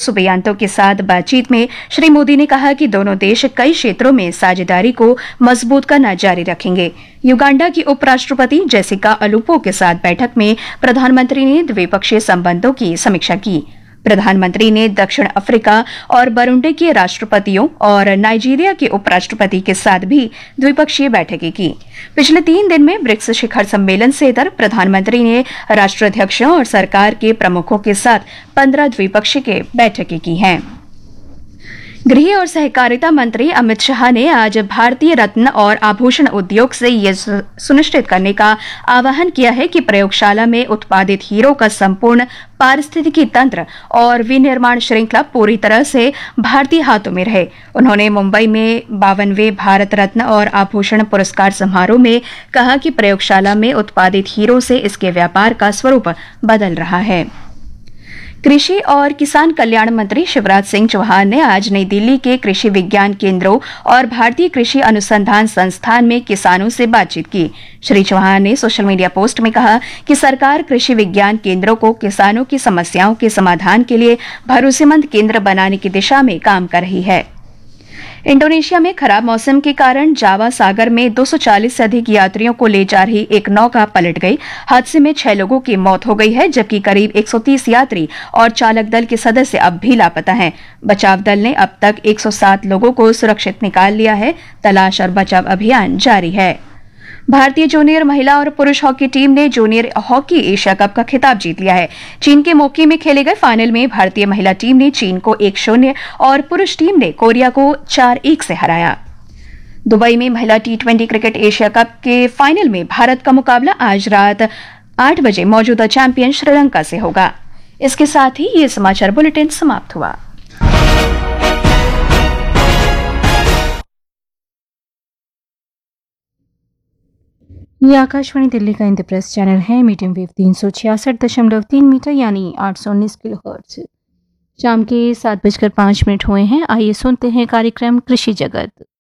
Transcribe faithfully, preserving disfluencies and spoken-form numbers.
Subianto के साथ बातचीत में श्री मोदी ने कहा कि दोनों देश कई क्षेत्रों में साझेदारी को मजबूत करना जारी रखेंगे। युगांडा की उपराष्ट्रपति जेसिका अलुपो के साथ बैठक में प्रधानमंत्री ने द्विपक्षीय संबंधों की समीक्षा की। प्रधानमंत्री ने दक्षिण अफ्रीका और बुरुंडी के राष्ट्रपतियों और नाइजीरिया के उपराष्ट्रपति के साथ भी द्विपक्षीय बैठकें की। पिछले तीन दिन में ब्रिक्स शिखर सम्मेलन से इधर प्रधानमंत्री ने राष्ट्राध्यक्षों और सरकार के प्रमुखों के साथ पंद्रह द्विपक्षीय बैठकें की हैं। गृह और सहकारिता मंत्री अमित शाह ने आज भारतीय रत्न और आभूषण उद्योग से यह सुनिश्चित करने का आह्वान किया है कि प्रयोगशाला में उत्पादित हीरो का संपूर्ण पारिस्थितिकी तंत्र और विनिर्माण श्रृंखला पूरी तरह से भारतीय हाथों में रहे। उन्होंने मुंबई में बावनवें भारत रत्न और आभूषण पुरस्कार समारोह में कहा कि प्रयोगशाला में उत्पादित हीरो से इसके व्यापार का स्वरूप बदल रहा है। कृषि और किसान कल्याण मंत्री शिवराज सिंह चौहान ने आज नई दिल्ली के कृषि विज्ञान केंद्रों और भारतीय कृषि अनुसंधान संस्थान में किसानों से बातचीत की। श्री चौहान ने सोशल मीडिया पोस्ट में कहा कि सरकार कृषि विज्ञान केंद्रों को किसानों की समस्याओं के समाधान के लिए भरोसेमंद केंद्र बनाने की दिशा में काम कर रही है। इंडोनेशिया में खराब मौसम के कारण जावा सागर में दो सौ चालीस से अधिक यात्रियों को ले जा रही एक नौका पलट गई। हादसे में छह लोगों की मौत हो गई है, जबकि करीब एक सौ तीस यात्री और चालक दल के सदस्य अब भी लापता हैं। बचाव दल ने अब तक एक सौ सात लोगों को सुरक्षित निकाल लिया है। तलाश और बचाव अभियान जारी है। भारतीय जूनियर महिला और पुरुष हॉकी टीम ने जूनियर हॉकी एशिया कप का खिताब जीत लिया है। चीन के मोकी में खेले गए फाइनल में भारतीय महिला टीम ने चीन को एक शून्य और पुरुष टीम ने कोरिया को चार एक से हराया। दुबई में महिला T twenty cricket Asia cup के फाइनल में भारत का मुकाबला आज रात आठ बजे मौजूदा चैंपियन श्रीलंका से होगा। इसके साथ ही ये समाचार बुलेटिन समाप्त हुआ। ये आकाशवाणी दिल्ली का इंद्रप्रस्थ चैनल है। मीडियम वेव तीन सौ छियासठ दशमलव तीन मीटर यानी आठ सौ उन्नीस किलो हर्ट्ज। शाम के सात बजकर पाँच मिनट हुए हैं। आइए सुनते हैं कार्यक्रम कृषि जगत।